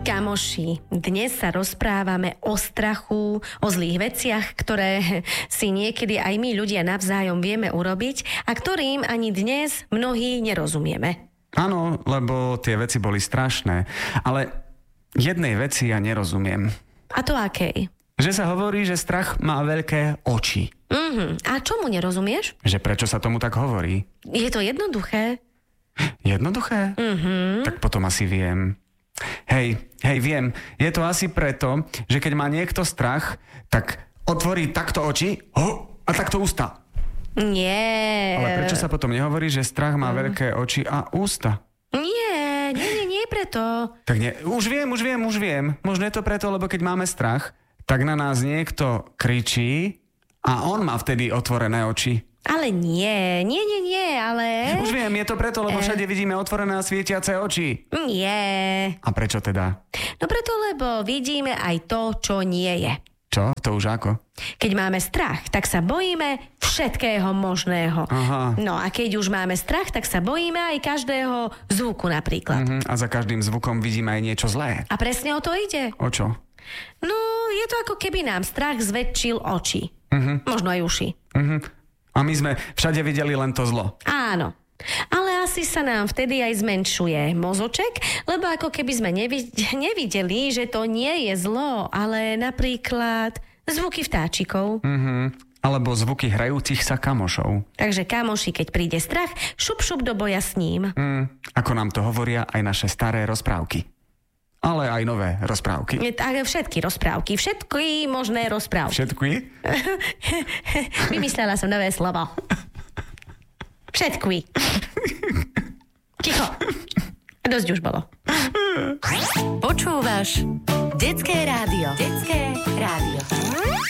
Kamoši, dnes sa rozprávame o strachu, o zlých veciach, ktoré si niekedy aj my ľudia navzájom vieme urobiť a ktorým ani dnes mnohí nerozumieme. Áno, lebo tie veci boli strašné, ale jednej veci ja nerozumiem. A to akej? Že sa hovorí, že strach má veľké oči. A čomu nerozumieš? Že prečo sa tomu tak hovorí? Je to jednoduché. Jednoduché? Tak potom asi viem. Hej, viem. Je to asi preto, že keď má niekto strach, tak otvorí takto oči a takto ústa. Nie. Ale prečo sa potom nehovorí, že strach má veľké oči a ústa? Nie preto. Tak nie, už viem. Možno je to preto, lebo keď máme strach, tak na nás niekto kričí a on má vtedy otvorené oči. Ale nie, ale... Už viem, je to preto, lebo všade vidíme otvorené a svietiace oči. Nie. A prečo teda? No preto, lebo vidíme aj to, čo nie je. Čo? To už ako? Keď máme strach, tak sa bojíme všetkého možného. Aha. No a keď už máme strach, tak sa bojíme aj každého zvuku napríklad. A za každým zvukom vidíme aj niečo zlé. A presne o to ide. O čo? No, je to ako keby nám strach zväčšil oči. Možno aj uši. A my sme všade videli len to zlo. Áno. Ale asi sa nám vtedy aj zmenšuje mozoček, lebo ako keby sme nevideli, že to nie je zlo, ale napríklad zvuky vtáčikov. Alebo zvuky hrajúcich sa kamošov. Takže kamoši, keď príde strach, šup do boja s ním. Ako nám to hovoria aj naše staré rozprávky. Ale aj nové rozprávky. Všetky rozprávky, všetky možné rozprávky. Všetky? Vymyslela som nové slovo. Všetky. Ticho. Dosť už bolo. Počúvaš Detské rádio.